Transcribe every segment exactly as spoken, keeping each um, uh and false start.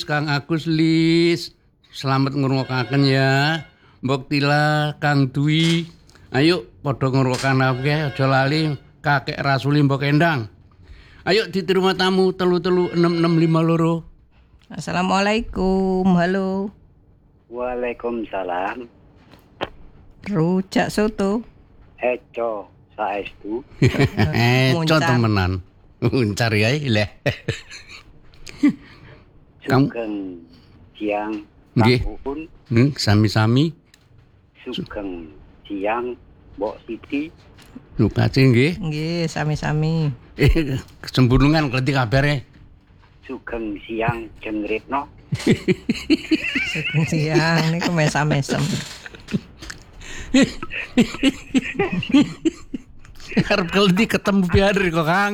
Kang Agus Lis, selamat ngrungokaken ya. Mbok Tila, Kang Dwi. Ayo padha ngrungokaken akeh aja lali kakek Rasuli Mbok Endang. Ayo diterima tamu telu telu enam enam lima loro. Assalamualaikum, halo. Waalaikumsalam. Rujak soto. Eco saestu. Eco temenan. Muncar ya leh. Sugeng siang nggih. Tahun. Hmm, sami-sami. Sugeng siang Mbok Siti. Lupace nggih. Nggih, sami-sami. Eh, sembulungan kleti kabare. Sugeng siang Jeng Retno. Sugeng siang niku mesam-mesem. Arep kleti ketemu biar kok Kang.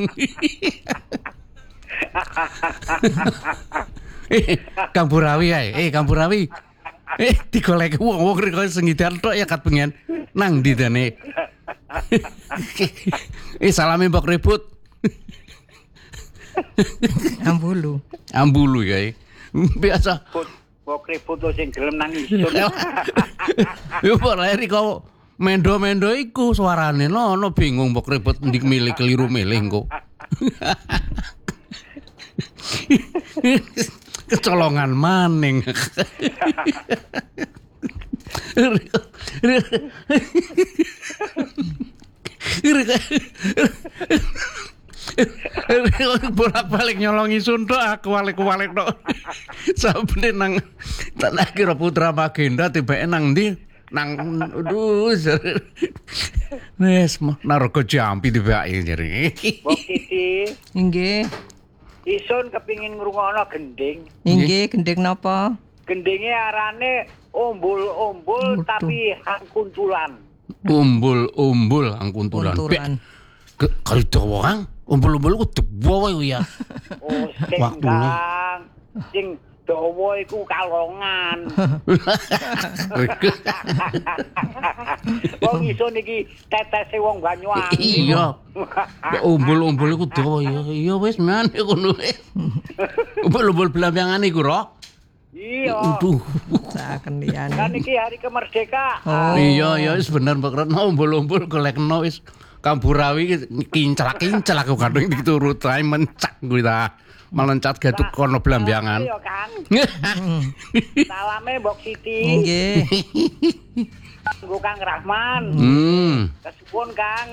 Eh, Kang Burawi ae. Eh, Kang Burawi. Eh, digoleki wong-wong kok sengidan tok ya kat pengen. Nang ndi dene? Eh, salame Mbok Ribut. Ambulu. Ambulu ya. Biasa. Mbok Ribut sing gelem nang isun. Yo kok lari kok mendo-mendo iku suarane no bingung Mbok Ribut ndik milih keliru milih engko. Kecolongan maning. Bolak-balik nyolongi suntuk aku walik-walik tok. Sabene nang tanah kira Putra Magenda tibake nang ndi? Nang aduh. Wes Narga Jampi tibake jare. Mbok Siti, Nggih. isun kepingin ngrungokno gending. Nggih, gendeng napa? Gendinge arane umbul-umbul tapi hangkuntulan. Umbul-umbul angkuntulan. Kunturan. Kali dawa Kang, umbul-umbul ku dawa wae ya. Oh, sing Waktune. Kang, sing dawa iku kalongan. Wong iso niki tetese wong Banyuwangi. Iya. Umbul-umbul iku dawa ya. Iya wis men ngono. Umbul-umbul blambangan iku, Ro. Iya. Aduh. Saken liyane. Kan iki hari kemerdekaan. Oh. Iya ya wis bener Mbok Retno umbul-umbul golekno wis Kang Burawi kinclak-kinclak aku kadung diturut ae mencak kuwi ta. Melencat gatuk kono blambangan. Iya, Kang. Salame Mbok Siti. Nggih. Nggo Kang Rahman. Hmm. Kesuwun Kang.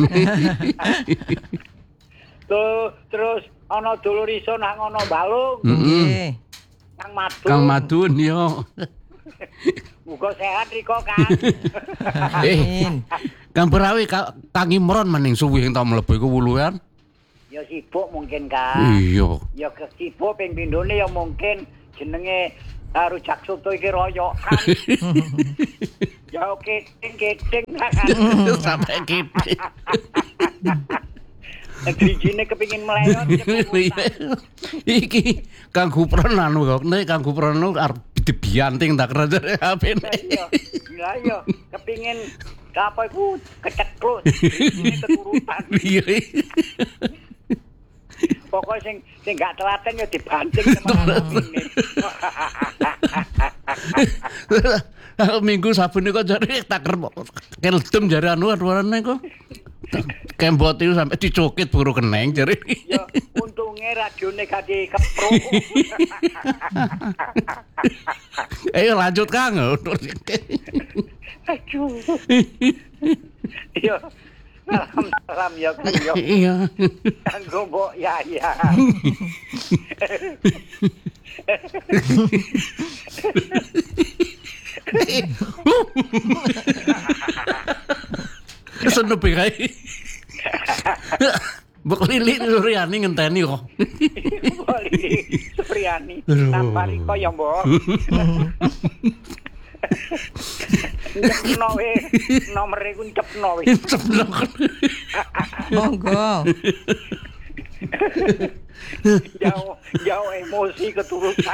Tuh, terus ana dulur iso nang ana balung. Nggih. Kang Madun. Kang Madun yo. Muga sehat riko Kang. Eh, Amin. Kang Burawi Ka- Kang Imron maning suwi ento mlebu iku wuluan. Ya sibuk mungkin Kang. Iya. Ya kesibuk ping pindhone ya mungkin jenenge karo jak soto iki royokan. Ya oke keting kan. Sampai kipik. Grijine kepengin meleyon. Iki Kang Gupron anu kok nek Kang Gupron arep dibianting tak kerja H P-ne. Iya. Lah iya kepengin apa iku kecekluk. Grijine keturutan. Iya. Pokoknya sing sing gak telaten ya dibanting teman-teman. Minggu sabun kok jare tak keldem jare anu warnane kok. Kembot itu sampai dicokit buru keneng jare. Ya untunge radione gak dikepruk. Ayo lanjut Kang. Aduh. Yo. Salam ya Kang yo. Iya. Kanggo mbok ya ya. Senep kae. Mbok Lili Suryani ngenteni kok. Mbok Lili Suryani. Aduh. Tambah riko ya mbok. Cepno we, nomere ku cepno we. Cepno. Monggo. Jauh, jauh emosi keturutan.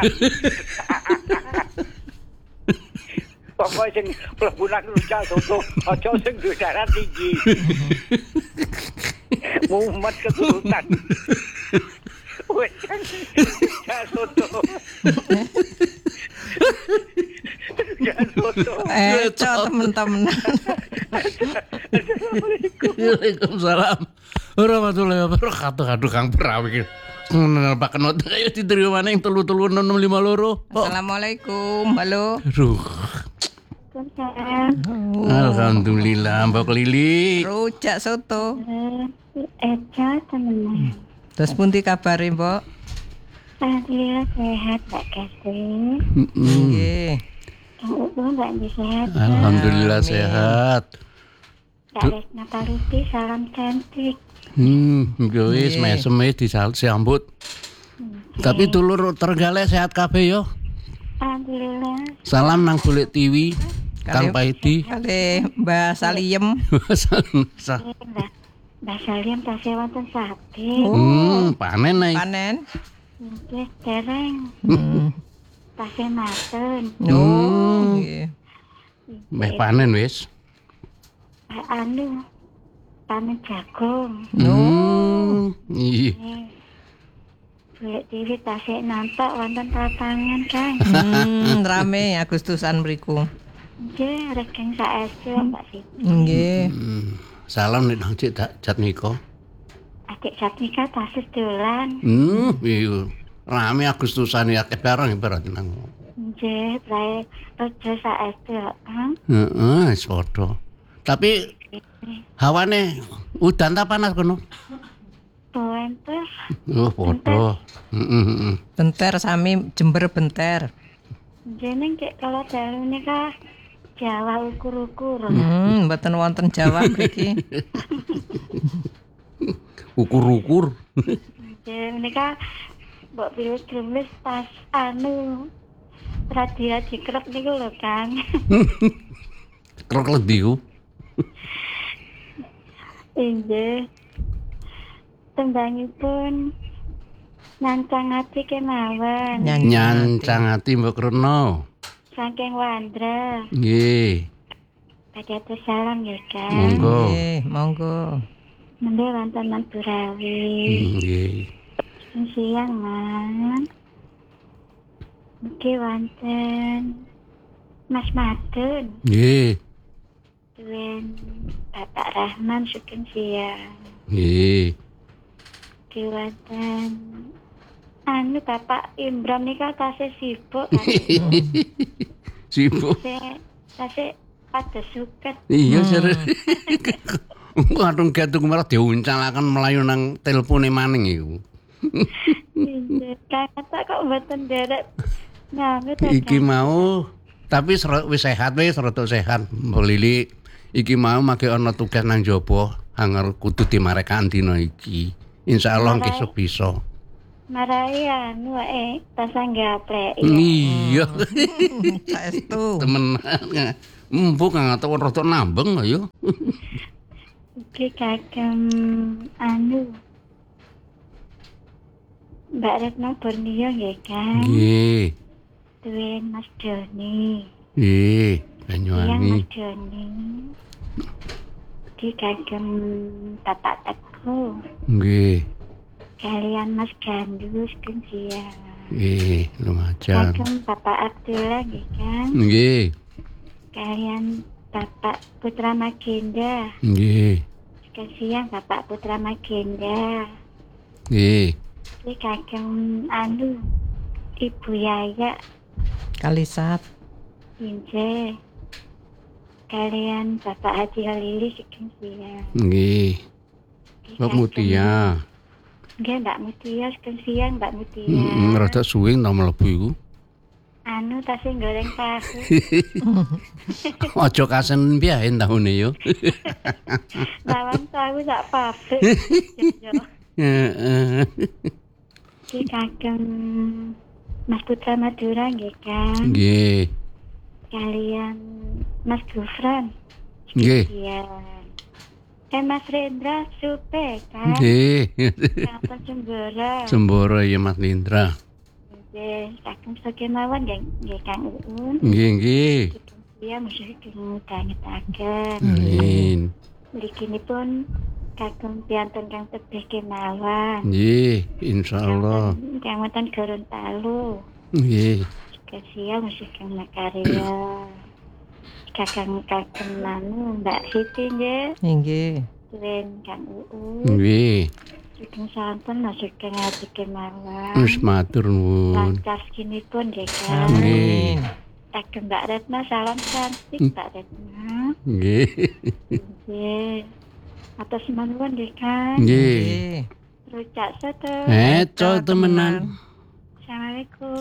Pokoknya sing pelebunan rujak soto, aja sing duwe darah tinggi. Mumet keturutan. Wes kan rujak soto. Jangan foto. Eh, cok temen-temen. Waalaikumsalam warahmatullahi wabarakatuh. Aduh Kang Prawi iki. Menel Pak Kenot ayo diterima maneh telu-telu enam lima loro. Assalamualaikum. Halo. Aduh. Alhamdulillah Mbak Lili. Rujak soto. Eca temen. Terus pundi kabare, Mbok? Alhamdulillah sehat Mbak Kesti. Nggih. Kang Ubu Mbak Andi sehat. Alhamdulillah Amin. sehat. Mbak Resna Paruti salam cantik. Hmm, yo wis Nggih. mesem wis disambut. Tapi dulur Terenggalek sehat kabeh yo. Alhamdulillah. Salam nang Golek T V. Kang Paidi. Kali Mbak Saliem. Sa- Mbak Mbak Salim tasih wonten sapi. Hmm, panen naik. Panen. Nggih dereng Hmm. tasih maten. Oh, nggih. Meh panen wis. Mbak Anu panen jagung. Hmm, iya. Golek T V tasih nampak wonten lapangan Kang. Hmm, rame Agustusan mriku. Nggih reking saestu Mbak Siti. Nggih. Hmm, salam nek nang Cik Dak- Jat Niko. Adik Satika tasih dolan. Hmm, iya. Rame Agustusan ya akeh barang ibarat nang. Nggih, bae rejo saestu Kang. Heeh, wis padha. Tapi hawane udan ta panas kono? Benter. Oh, padha. Heeh, heeh. Benter sami Jember Benter. Jeneng kek kalau dalu nika Jawa ukur-ukur. Hmm, mboten wonten Jawa mriki. Ukur-ukur. Jeneng nika mbok pilih gemes pas anu radi-radi kerep niku lho Kang. Krok lendi ku. Inggih. Tembangipun nancang ati kemawon. Nyanyi. Nyancang ati Mbok Reno. Saking Wandra. Nggih. Badhe atur salam ya Kang. Monggo. Nggih, monggo. Mendhe wonten Mas Burawi. Nggih. Siang man. Mugi wonten Mas Madun. Nggih. Duwen Bapak Rahman Sugeng siang. Nggih. Mugi wonten anu Bapak Imran nika tasih sibuk tasih Sibuk. tasih pada suket. Iya, Sir. Kadung gatung malah diuncalaken melayu nang telpone maning iku. Kata kok mboten derek nyambut Iki mau tapi ser- wis sehat wis rada sehat Mbok Lili. Iki mau make ana tugas nang jaba hanger kudu dimarekan dina iki. Insyaallah Marai. besok bisa. marai anu wae tasanggaplek. Iya. Saestu. Temenan. Empuk kang atau rada nambeng ayo. Iki kagem anu Mbak Retno Borneo nggih Kang. Nggih. Duwen Mas Doni. Nggih, Yang Banyuwangi. Mas Doni. Iki kagem Bapak Teguh. Nggih. Kalian Mas Gandus kan siang. Nggih, lumayan. Kagem Bapak Abdullah nggih Kang. Nggih. Kalian Bapak Putra Magenda. Nggih. Kan siang Bapak Putra Magenda. Nggih. Iki kagem anu Ibu Yaya Kalisat. Inje. Kalian Bapak Haji Halili Sugeng siang. Nggih. Iki Mbak kagem- Mutia. Nggih Mbak Mutia Sugeng siang Mbak Mutia. Heeh, rada suwe ta mlebu iku. Anu tasih goreng tahu. Aja kasen biae tahune yo. Lawan tahu sak pabrik. Heeh. Iki kagem Mas Putra Madura nggih Kang. Nggih. Kalian Mas Gufran. Nggih. Iya. Eh Mas Rendra Supe kan. Nggih. Kapan Jembora. Semboro ya Mas Lindra. Nggih, kagem sakemawon nggih nggih Kang Uun. Nggih, nggih. Iya mesti dingetaken. Amin. Mliginipun kagem piantun kang tebih kemawon. Nggih, insyaallah. Kang wonten Gorontalo. Nggih. Kasihan musik Kang Makarya. Kakang kakang nanu Mbak Siti nggih. Nggih. Len Kang Uu. Nggih. Sugeng sampun masuk Kang Ati Kemawon. Wis matur nuwun. Lancar kinipun nggih Kang. Nggih. Kagem Mbak Retna salam cantik Mbak Retna. Nggih. Nggih. Atas manuwun nggih Kang. Nggih. Rujak soto. Eco temenan. Assalamualaikum.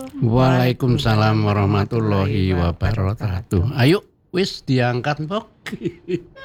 Waalaikumsalam warahmatullahi wabarakatuh. Ayo wis diangkat, Mbok.